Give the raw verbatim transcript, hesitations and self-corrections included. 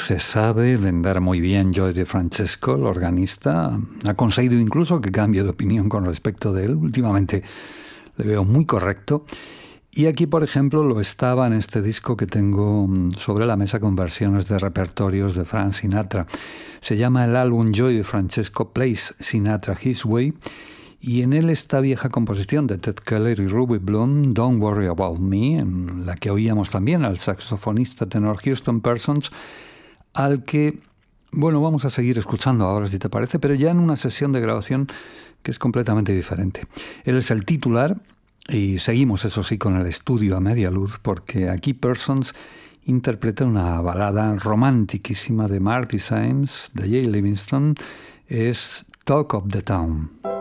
se sabe vender muy bien Joey DeFrancesco, el organista. Ha conseguido incluso que cambie de opinión con respecto de él. Últimamente le veo muy correcto. Y aquí, por ejemplo, lo estaba en este disco que tengo sobre la mesa con versiones de repertorios de Frank Sinatra. Se llama el álbum Joey DeFrancesco Plays Sinatra His Way, y en él esta vieja composición de Ted Keller y Ruby Bloom, Don't Worry About Me, en la que oíamos también al saxofonista tenor Houston Parsons, al que, bueno, vamos a seguir escuchando ahora si te parece, pero ya en una sesión de grabación que es completamente diferente. Él es el titular. Y seguimos, eso sí, con el estudio a media luz, porque aquí Parsons interpreta una balada romantiquísima de Marty Symes, de Jay Livingston, es Talk of the Town.